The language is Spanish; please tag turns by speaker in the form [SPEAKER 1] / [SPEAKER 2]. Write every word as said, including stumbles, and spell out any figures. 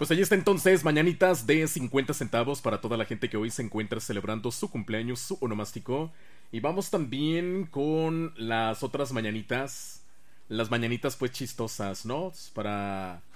[SPEAKER 1] Pues ahí está entonces, mañanitas de cincuenta centavos para toda la gente que hoy se encuentra celebrando su cumpleaños, su onomástico. Y vamos también con las otras mañanitas. Las mañanitas pues chistosas, ¿no? Para